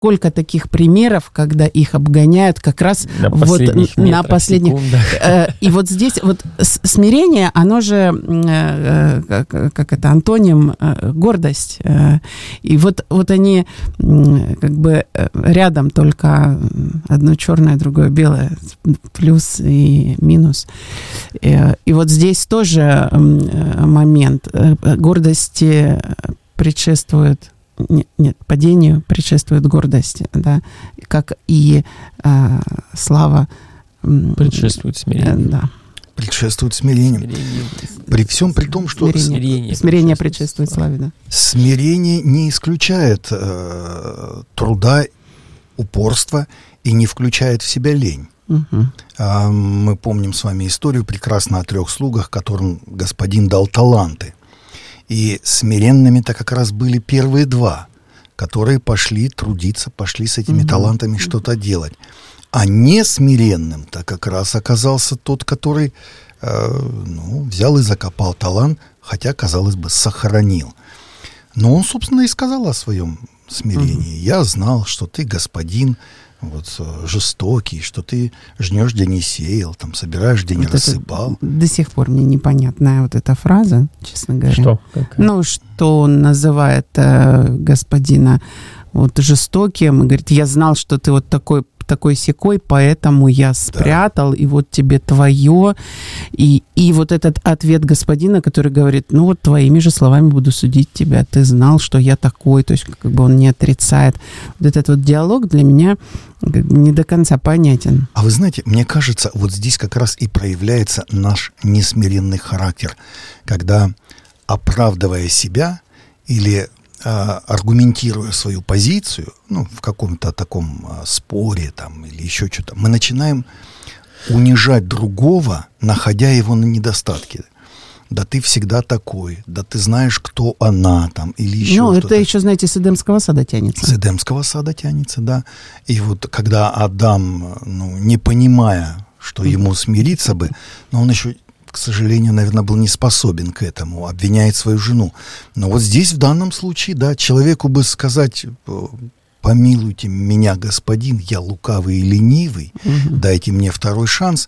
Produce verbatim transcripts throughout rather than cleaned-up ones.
сколько таких примеров, когда их обгоняют как раз на вот последних на метрах, последних. секундах. И вот здесь вот смирение, оно же, как это, антоним гордость. И вот, вот они как бы рядом, только одно черное, другое белое, плюс и минус. И вот здесь тоже момент. Гордости предшествует, нет, нет, падению предшествует гордости, да, как и э, слава предшествует смирению. Э, да. Предшествует смирению. Смирение. При всем при том, что смирение, смирение, смирение предшествует славе, да. Смирение не исключает э, труда, упорства и не включает в себя лень. Угу. А, мы помним с вами историю прекрасно о трех слугах, которым господин дал таланты. И смиренными-то как раз были первые два, которые пошли трудиться, пошли с этими mm-hmm. талантами что-то делать. А несмиренным-то как раз оказался тот, который э, ну, взял и закопал талант, хотя, казалось бы, сохранил. Но он, собственно, и сказал о своем смирении. Mm-hmm. «Я знал, что ты господин вот, жестокий, что ты жнешь, где не сеял, там, собираешь, где не вот рассыпал». До сих пор мне непонятная вот эта фраза, честно говоря. Что? Какая? Ну, что он называет э, господина вот, жестоким, и говорит, я знал, что ты вот такой, такой-сякой, поэтому я спрятал, да. И вот тебе твое. И, и вот этот ответ господина, который говорит, ну вот твоими же словами буду судить тебя, ты знал, что я такой, то есть как бы он не отрицает. Вот этот вот диалог для меня как бы не до конца понятен. А вы знаете, мне кажется, вот здесь как раз и проявляется наш несмиренный характер, когда, оправдывая себя или аргументируя свою позицию, ну, в каком-то таком а, споре там, или еще что-то, мы начинаем унижать другого, находя его на недостатки. Да ты всегда такой, да ты знаешь, кто она там, или еще ну, что-то. Ну, это еще, знаете, с Эдемского сада тянется. С Эдемского сада тянется, да. И вот когда Адам, ну, не понимая, что ему смириться бы, но он еще, к сожалению, наверное, был не способен к этому, обвиняет свою жену. Но вот здесь, в данном случае, да, человеку бы сказать, помилуйте меня, господин, я лукавый и ленивый, угу. Дайте мне второй шанс.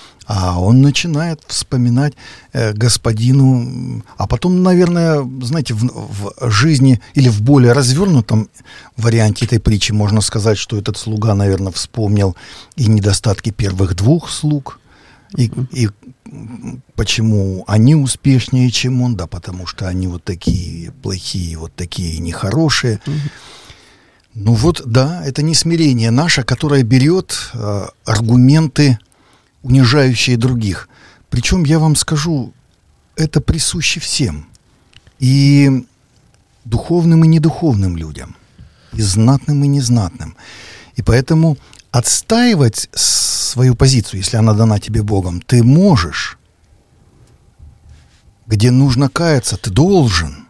А он начинает вспоминать э, господину, а потом, наверное, знаете, в, в жизни или в более развернутом варианте этой притчи можно сказать, что этот слуга, наверное, вспомнил и недостатки первых двух слуг, и, и почему они успешнее, чем он, да, потому что они вот такие плохие, вот такие нехорошие. Ну вот, да, это не смирение наше, которое берет э, аргументы, унижающие других. Причем, я вам скажу, это присуще всем. И духовным, и недуховным людям. И знатным, и незнатным. И поэтому отстаивать свою позицию, если она дана тебе Богом, ты можешь. Где нужно каяться, ты должен.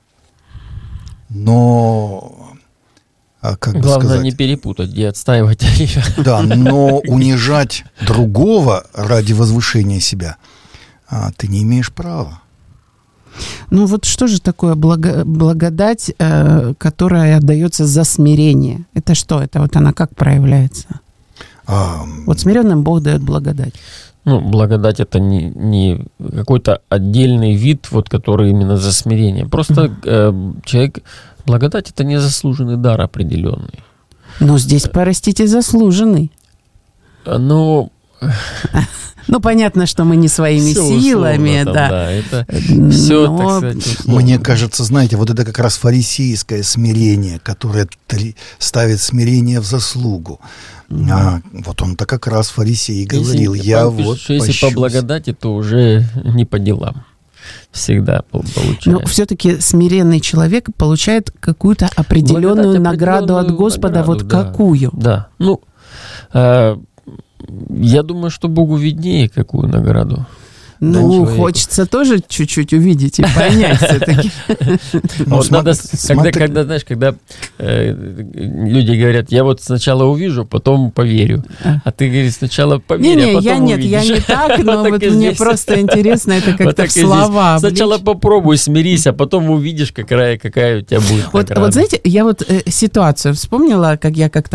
Но... А как главное сказать? Не перепутать, где отстаивать. Да, но унижать другого ради возвышения себя а, ты не имеешь права. Ну вот что же такое благо, благодать, э, которая отдается за смирение? Это что? Это вот она как проявляется? А, вот смиренным Бог дает благодать. Ну, благодать — это не, не какой-то отдельный вид, вот, который именно за смирение. Просто mm-hmm. э, человек... Благодать — это незаслуженный дар определенный. Но здесь, простите, заслуженный. Ну... Ну, понятно, что мы не своими все силами, условно, да. Там, да, это все, но... так сказать, условно. Мне кажется, знаете, вот это как раз фарисейское смирение, которое три... ставит смирение в заслугу. Mm-hmm. А, вот он-то как раз фарисей говорил, если, я вот пишешь, если по благодати, то уже не по делам. Всегда получается. Но все-таки смиренный человек получает какую-то определенную награду от Господа. Награду, вот да, какую? Да. Ну, э, я думаю, что Богу виднее, какую награду. Ну, хочется тоже чуть-чуть увидеть и понять все-таки. Вот надо, когда, когда, знаешь, когда э, люди говорят, я вот сначала увижу, потом поверю. А ты говоришь, сначала поверю, а потом я увидишь. Нет, я не так, но вот мне просто интересно, это как-то в слова. Сначала попробуй, смирись, а потом увидишь, какая, какая у тебя будет награда. Вот знаете, я вот ситуацию вспомнила, как я как-то